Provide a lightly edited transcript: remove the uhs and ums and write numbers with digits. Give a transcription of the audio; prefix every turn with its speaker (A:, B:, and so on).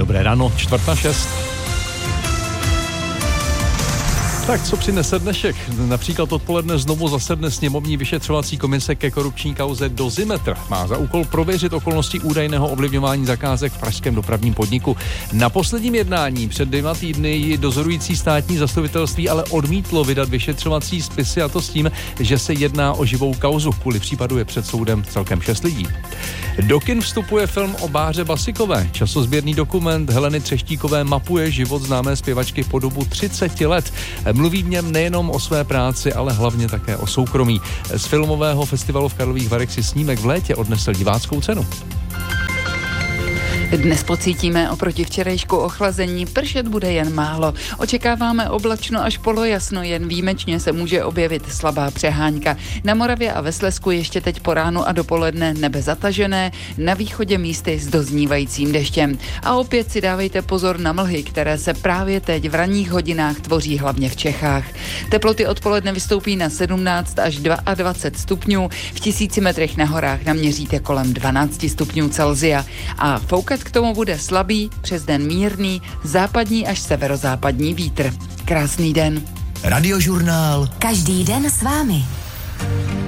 A: Dobré ráno, 5:45. Tak co přinese dnešek? Například odpoledne znovu zasedne sněmovní vyšetřovací komise ke korupční kauze Dozimetr. Má za úkol prověřit okolnosti údajného ovlivňování zakázek v pražském dopravním podniku. Na posledním jednání před 2 týdny ji dozorující státní zastupitelství ale odmítlo vydat vyšetřovací spisy, a to s tím, že se jedná o živou kauzu. Kvůli případu je před soudem celkem 6 lidí. Do kin vstupuje film o Báře Basikové. Časozběrný dokument Heleny Třeštíkové mapuje život známé zpěvačky po dobu 30 let. Mluví v něm nejenom o své práci, ale hlavně také o soukromí. Z filmového festivalu v Karlových Varech si snímek v létě odnesl diváckou cenu.
B: Dnes pocítíme oproti včerejšku ochlazení, pršet bude jen málo. Očekáváme oblačno až polojasno, jen výjimečně se může objevit slabá přehánka. Na Moravě a ve Slezsku ještě teď po ránu a dopoledne nebe zatažené, na východě místy s doznívajícím deštěm. A opět si dávejte pozor na mlhy, které se právě teď v ranních hodinách tvoří hlavně v Čechách. Teploty odpoledne vystoupí na 17 až 22 stupňů, v 1000 metrech na horách naměříte kolem 12 stupňů Celsia a foukat k tomu bude slabý, přes den mírný, západní až severozápadní vítr. Krásný den.
C: Radiožurnál.
D: Každý den s vámi.